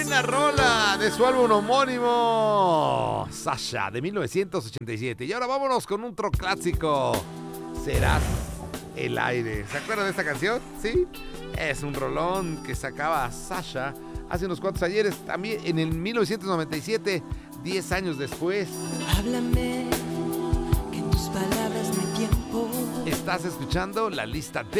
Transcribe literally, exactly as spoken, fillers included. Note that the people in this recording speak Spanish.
buena rola de su álbum homónimo, Sasha, de mil novecientos ochenta y siete. Y ahora vámonos con un otro clásico, Serás el aire. ¿Se acuerdan de esta canción? ¿Sí? Es un rolón que sacaba Sasha hace unos cuantos ayeres, también en el mil novecientos noventa y siete, diez años después. Háblame, que en tus palabras no hay tiempo. Estás escuchando la lista de